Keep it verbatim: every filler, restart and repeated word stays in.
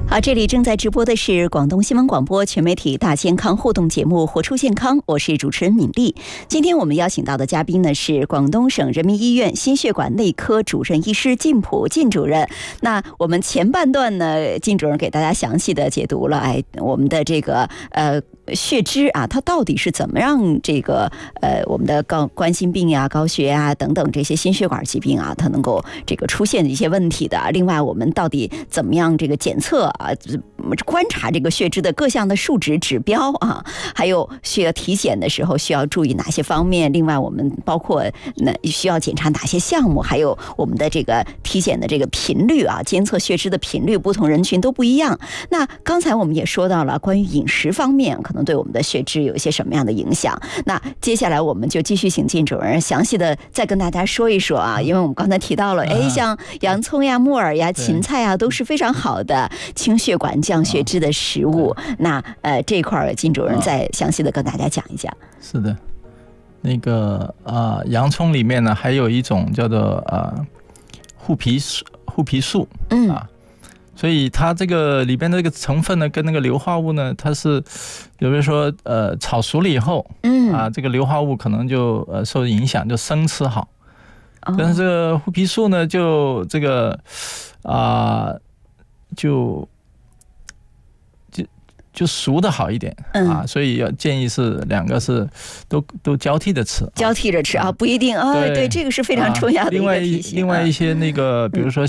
好，这里正在直播的是广东新闻广播全媒体大健康互动节目《活出健康》，我是主持人敏丽。今天我们邀请到的嘉宾呢是广东省人民医院心血管内科主任医师靳普靳主任。那我们前半段呢，靳主任给大家详细的解读了，哎，我们的这个呃。血脂啊，它到底是怎么让这个呃我们的高冠心病呀、高血压等等这些心血管疾病啊，它能够这个出现的一些问题的。另外，我们到底怎么样这个检测啊，观察这个血脂的各项的数值指标啊，还有需要体检的时候需要注意哪些方面？另外，我们包括那需要检查哪些项目，还有我们的这个体检的这个频率啊，监测血脂的频率，不同人群都不一样。那刚才我们也说到了关于饮食方面，可能对我们的血脂有一些什么样的影响？那接下来我们就继续请靳主任详细的再跟大家说一说啊，因为我们刚才提到了，哎，像洋葱呀、木耳呀、芹菜呀，都是非常好的清血管、降血脂的食物。那呃，这一块靳主任再详细的跟大家讲一讲。 是的，那个呃，洋葱里面呢还有一种叫做呃槲皮素，槲皮素，嗯啊。所以它这个里边的这个成分呢，跟那个硫化物呢，它是，比如说呃炒熟了以后，嗯啊，这个硫化物可能就呃受影响，就生吃好。哦、但是这个槲皮素呢，就这个啊、呃、就就就熟的好一点、嗯、啊，所以要建议是两个是都都交替的吃， 交替着吃啊，不一定啊。对，对，这个是非常重要的一个提醒、啊、 另外另外一些那个，比如说